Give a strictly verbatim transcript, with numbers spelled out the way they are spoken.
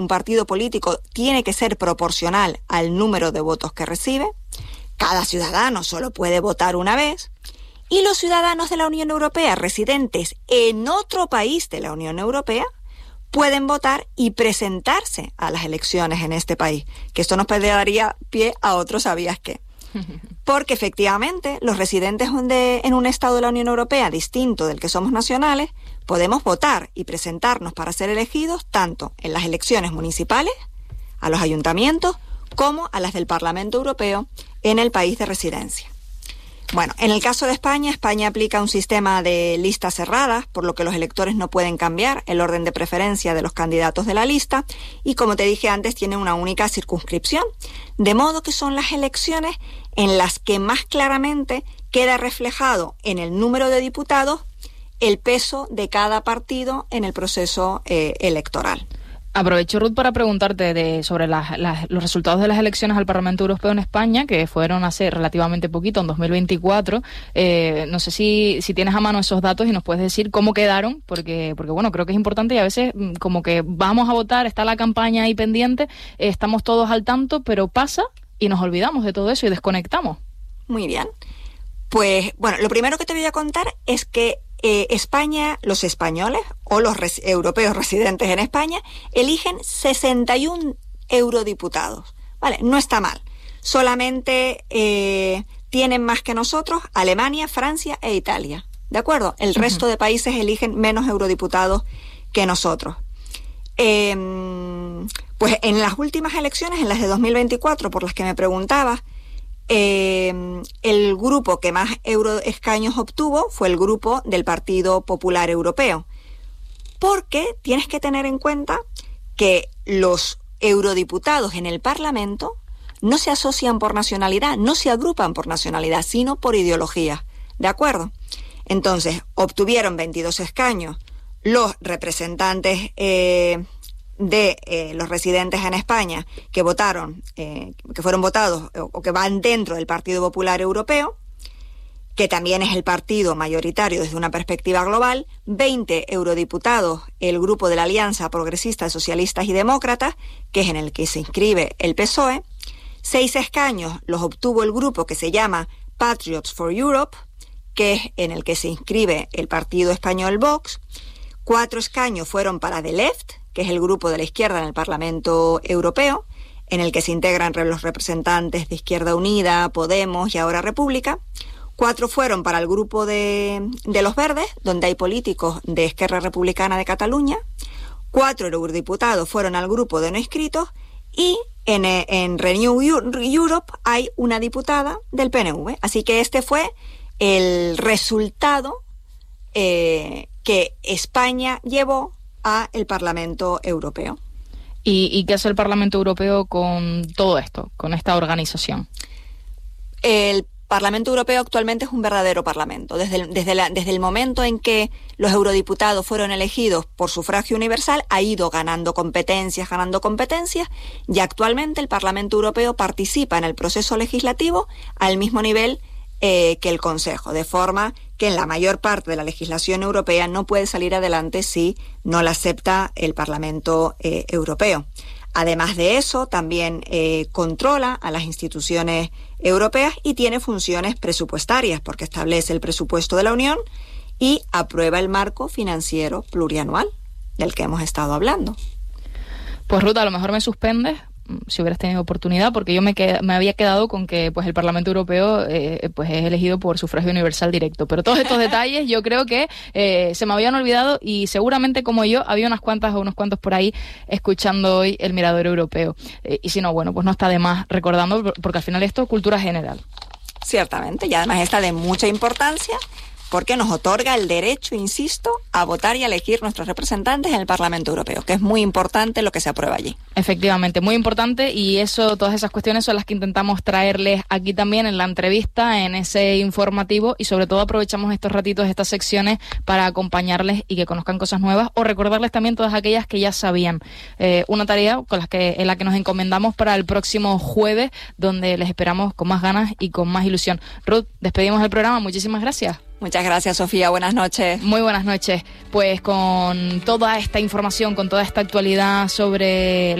un partido político tiene que ser proporcional al número de votos que recibe. Cada ciudadano solo puede votar una vez. Y los ciudadanos de la Unión Europea residentes en otro país de la Unión Europea pueden votar y presentarse a las elecciones en este país. Que esto nos daría pie a otro ¿sabías qué? Porque efectivamente los residentes de, en un estado de la Unión Europea distinto del que somos nacionales podemos votar y presentarnos para ser elegidos tanto en las elecciones municipales, a los ayuntamientos, como a las del Parlamento Europeo en el país de residencia. Bueno, en el caso de España, España aplica un sistema de listas cerradas, por lo que los electores no pueden cambiar el orden de preferencia de los candidatos de la lista y, como te dije antes, tiene una única circunscripción, de modo que son las elecciones en las que más claramente queda reflejado en el número de diputados el peso de cada partido en el proceso eh, electoral. Aprovecho, Ruth, para preguntarte de, sobre las, las, los resultados de las elecciones al Parlamento Europeo en España, que fueron hace relativamente poquito, en dos mil veinticuatro. Eh, no sé si, si tienes a mano esos datos y nos puedes decir cómo quedaron, porque, porque bueno, creo que es importante y a veces como que vamos a votar, está la campaña ahí pendiente, eh, estamos todos al tanto, pero pasa y nos olvidamos de todo eso y desconectamos. Muy bien. Pues, bueno, lo primero que te voy a contar es que Eh, España, los españoles o los res- europeos residentes en España eligen sesenta y uno eurodiputados. Vale, no está mal. Solamente eh, tienen más que nosotros Alemania, Francia e Italia. ¿De acuerdo? El uh-huh. resto de países eligen menos eurodiputados que nosotros. Eh, pues en las últimas elecciones, en las de dos mil veinticuatro, por las que me preguntabas, Eh, el grupo que más euroescaños obtuvo fue el grupo del Partido Popular Europeo, porque tienes que tener en cuenta que los eurodiputados en el Parlamento no se asocian por nacionalidad, no se agrupan por nacionalidad, sino por ideología, ¿de acuerdo? Entonces, obtuvieron veintidós escaños los representantes eh, de eh, los residentes en España que votaron, eh, que fueron votados o, o que van dentro del Partido Popular Europeo, que también es el partido mayoritario desde una perspectiva global, veinte eurodiputados el grupo de la Alianza Progresista de Socialistas y Demócratas, que es en el que se inscribe el P S O E, seis escaños los obtuvo el grupo que se llama Patriots for Europe, que es en el que se inscribe el partido español Vox, cuatro escaños fueron para The Left, que es el grupo de la izquierda en el Parlamento Europeo, en el que se integran los representantes de Izquierda Unida, Podemos y ahora República. Cuatro fueron para el grupo de, de los Verdes, donde hay políticos de Esquerra Republicana de Cataluña. Cuatro eurodiputados fueron al grupo de no inscritos y en, en Renew Europe hay una diputada del P N V. Así que este fue el resultado eh, que España llevó a el Parlamento Europeo. ¿Y, ¿Y qué hace el Parlamento Europeo con todo esto, con esta organización? El Parlamento Europeo actualmente es un verdadero parlamento. Desde el, desde, la, desde el momento en que los eurodiputados fueron elegidos por sufragio universal, ha ido ganando competencias, ganando competencias, y actualmente el Parlamento Europeo participa en el proceso legislativo al mismo nivel eh, que el Consejo, de forma que en la mayor parte de la legislación europea no puede salir adelante si no la acepta el Parlamento eh, Europeo. Además de eso, también eh, controla a las instituciones europeas y tiene funciones presupuestarias, porque establece el presupuesto de la Unión y aprueba el marco financiero plurianual del que hemos estado hablando. Pues Ruth, a lo mejor me suspendes, si hubieras tenido oportunidad, porque yo me, qued- me había quedado con que pues el Parlamento Europeo eh, pues es elegido por sufragio universal directo, pero todos estos detalles yo creo que eh, se me habían olvidado y seguramente como yo había unas cuantas o unos cuantos por ahí escuchando hoy el Mirador Europeo, eh, y si no, bueno, pues no está de más recordando, porque al final esto es cultura general. Ciertamente, y además está de mucha importancia porque nos otorga el derecho, insisto, a votar y a elegir nuestros representantes en el Parlamento Europeo, que es muy importante lo que se aprueba allí. Efectivamente, muy importante, y eso, todas esas cuestiones son las que intentamos traerles aquí también en la entrevista, en ese informativo, y sobre todo aprovechamos estos ratitos, estas secciones, para acompañarles y que conozcan cosas nuevas, o recordarles también todas aquellas que ya sabían. Eh, una tarea con las que, en la que nos encomendamos para el próximo jueves, donde les esperamos con más ganas y con más ilusión. Ruth, despedimos el programa, muchísimas gracias. Muchas gracias, Sofía. Buenas noches. Muy buenas noches. Pues con toda esta información, con toda esta actualidad sobre